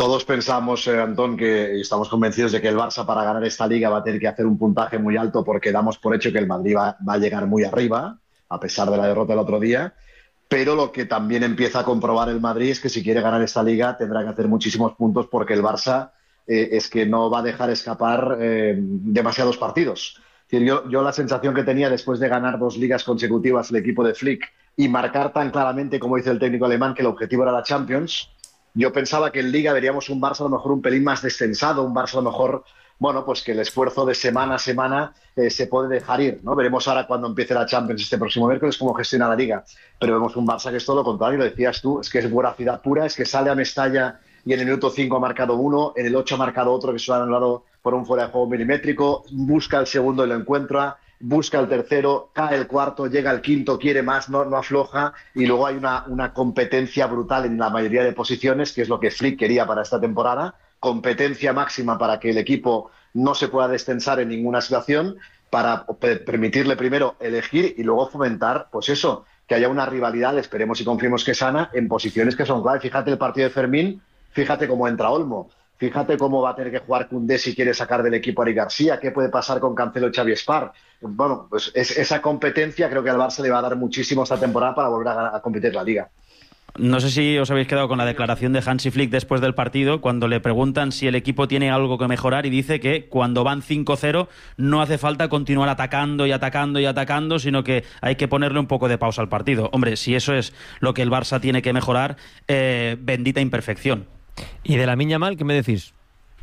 Todos pensamos, Antón, que y estamos convencidos de que el Barça para ganar esta liga va a tener que hacer un puntaje muy alto porque damos por hecho que el Madrid va a llegar muy arriba, a pesar de la derrota del otro día. Pero lo que también empieza a comprobar el Madrid es que si quiere ganar esta liga tendrá que hacer muchísimos puntos porque el Barça es que no va a dejar escapar demasiados partidos. Es decir, yo la sensación que tenía después de ganar 2 ligas consecutivas el equipo de Flick y marcar tan claramente, como dice el técnico alemán, que el objetivo era la Champions, yo pensaba que en Liga veríamos un Barça a lo mejor un pelín más descensado, un Barça a lo mejor, bueno, pues que el esfuerzo de semana a semana se puede dejar ir, ¿no? Veremos ahora cuando empiece la Champions este próximo miércoles cómo gestiona la Liga, pero vemos un Barça que es todo lo contrario, lo decías tú, es que es voracidad pura, es que sale a Mestalla y en el minuto 5 ha marcado uno, en el 8 ha marcado otro que se lo han anulado por un fuera de juego milimétrico, busca el segundo y lo encuentra, busca el tercero, cae el cuarto, llega el quinto, quiere más, no afloja, y luego hay una competencia brutal en la mayoría de posiciones, que es lo que Flick quería para esta temporada, competencia máxima para que el equipo no se pueda descensar en ninguna situación, para permitirle primero elegir y luego fomentar, pues eso, que haya una rivalidad, esperemos y confiemos que sana, en posiciones que son clave. Fíjate el partido de Fermín, fíjate cómo entra Olmo, fíjate cómo va a tener que jugar Koundé si quiere sacar del equipo a Eric García, qué puede pasar con Cancelo y Xavi Espar. Bueno, pues esa competencia creo que al Barça le va a dar muchísimo esta temporada para volver a competir la Liga. No sé si os habéis quedado con la declaración de Hansi Flick después del partido, cuando le preguntan si el equipo tiene algo que mejorar y dice que cuando van 5-0 no hace falta continuar atacando y atacando y atacando, sino que hay que ponerle un poco de pausa al partido. Hombre, si eso es lo que el Barça tiene que mejorar, bendita imperfección. ¿Y de Lamine Yamal qué me decís?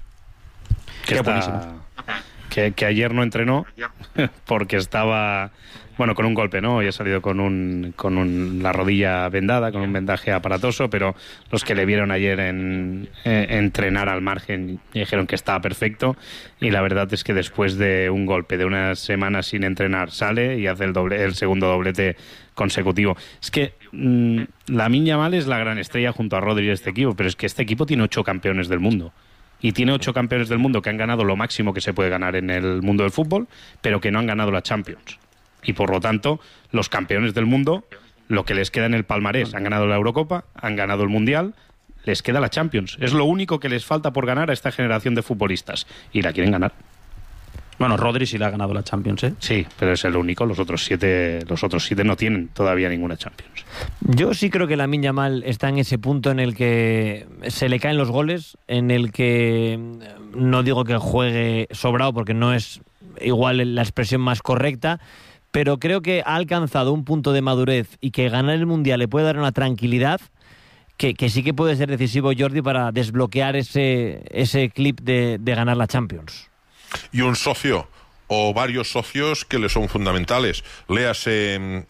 Que ayer no entrenó porque estaba, bueno, con un golpe, ¿no? Y ha salido con la rodilla vendada, con un vendaje aparatoso, pero los que le vieron ayer entrenar al margen dijeron que estaba perfecto, y la verdad es que después de un golpe de unas semanas sin entrenar sale y hace el segundo doblete consecutivo. Es que Lamine Yamal es la gran estrella junto a Rodri de este equipo, pero es que este equipo tiene 8 campeones del mundo. Y tiene 8 campeones del mundo que han ganado lo máximo que se puede ganar en el mundo del fútbol, pero que no han ganado la Champions. Y por lo tanto, los campeones del mundo, lo que les queda en el palmarés, han ganado la Eurocopa, han ganado el Mundial, les queda la Champions. Es lo único que les falta por ganar a esta generación de futbolistas. Y la quieren ganar. Bueno, Rodri sí le ha ganado la Champions, ¿eh? Sí, pero es el único. Los otros siete no tienen todavía ninguna Champions. Yo sí creo que Lamine Yamal está en ese punto en el que se le caen los goles, en el que no digo que juegue sobrado porque no es igual la expresión más correcta, pero creo que ha alcanzado un punto de madurez y que ganar el Mundial le puede dar una tranquilidad que sí que puede ser decisivo, Jordi, para desbloquear ese clip de ganar la Champions. Y un socio o varios socios que le son fundamentales. Léase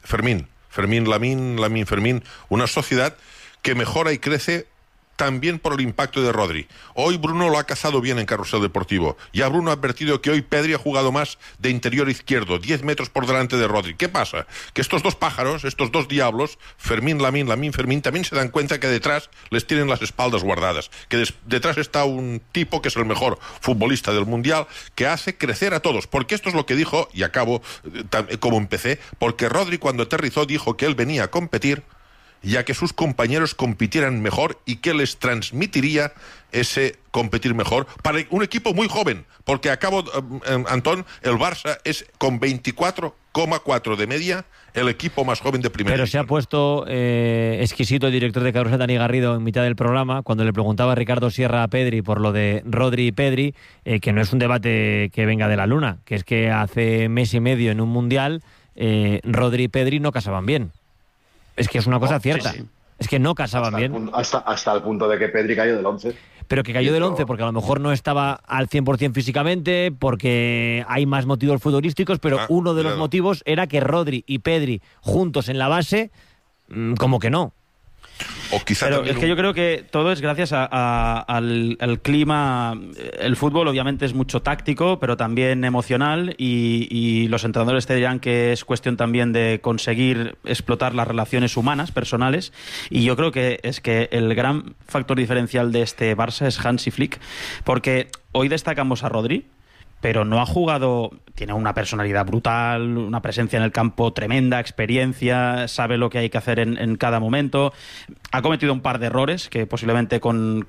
Lamine Fermín, una sociedad que mejora y crece también por el impacto de Rodri. Hoy Bruno lo ha cazado bien en Carrusel Deportivo. Ya Bruno ha advertido que hoy Pedri ha jugado más de interior izquierdo, 10 metros por delante de Rodri. ¿Qué pasa? Que estos dos pájaros, estos dos diablos, Lamine Fermín, también se dan cuenta que detrás les tienen las espaldas guardadas. Que detrás está un tipo que es el mejor futbolista del Mundial, que hace crecer a todos. Porque esto es lo que dijo, y acabo como empecé, porque Rodri cuando aterrizó dijo que él venía a competir ya que sus compañeros compitieran mejor y que les transmitiría ese competir mejor para un equipo muy joven, porque Antón, el Barça es con 24,4 de media el equipo más joven de primera. Pero se ha puesto exquisito el director de Carrusel, Dani Garrido, en mitad del programa, cuando le preguntaba a Ricardo Sierra a Pedri por lo de Rodri y Pedri, que no es un debate que venga de la luna, que es que hace mes y medio en un Mundial Rodri y Pedri no casaban bien. Es que es una cosa cierta. Sí. Es que no casaban bien. Hasta el punto de que Pedri cayó del 11. Pero que cayó del 11 porque a lo mejor no estaba al 100% físicamente, porque hay más motivos futbolísticos, pero uno de los motivos era que Rodri y Pedri juntos en la base, como que no. O quizá pero es que yo creo que todo es gracias al clima. El fútbol obviamente es mucho táctico, pero también emocional, y los entrenadores te dirán que es cuestión también de conseguir explotar las relaciones humanas, personales, y yo creo que es que el gran factor diferencial de este Barça es Hansi Flick, porque hoy destacamos a Rodri, pero no ha jugado, tiene una personalidad brutal, una presencia en el campo tremenda, experiencia, sabe lo que hay que hacer en cada momento. Ha cometido un par de errores que posiblemente con